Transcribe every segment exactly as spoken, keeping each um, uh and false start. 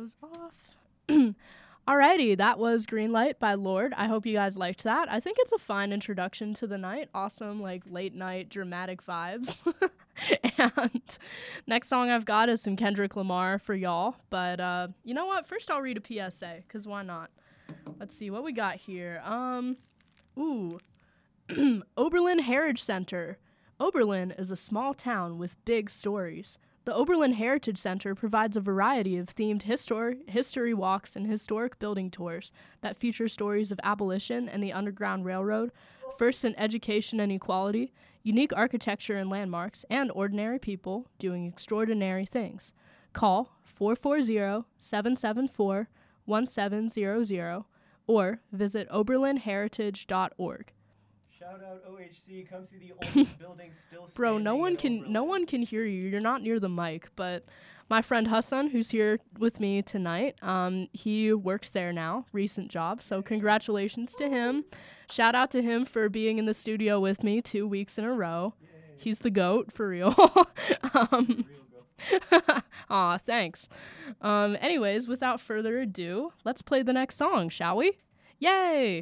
those off. Alrighty, that was Green Light by Lorde. I hope you guys liked that. I think it's a fine introduction to the night. Awesome, like, late night dramatic vibes. And next song I've got is some Kendrick Lamar for y'all. But uh, you know what? First I'll read a P S A, because why not? Let's see what we got here. Um, ooh. Oberlin Heritage Center. Oberlin is a small town with big stories. The Oberlin Heritage Center provides a variety of themed histor- history walks and historic building tours that feature stories of abolition and the Underground Railroad, firsts in education and equality, unique architecture and landmarks, and ordinary people doing extraordinary things. Call four four zero, seven seven four, one seven zero zero or visit oberlin heritage dot org. Shout out O H C, come see the oldest building still standing. Bro, no one can Oberlin. no one can hear you. You're not near the mic, but my friend Hassan, who's here with me tonight, um, he works there now, recent job, so congratulations to him. Shout out to him for being in the studio with me two weeks in a row. Yay. He's the GOAT, for real. um, Aw, thanks. Um, anyways, without further ado, let's play the next song, shall we? Yay!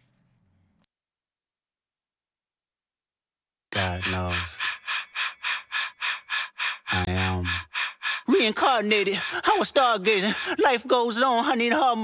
God knows I am reincarnated. I was stargazing. Life goes on. I need a hard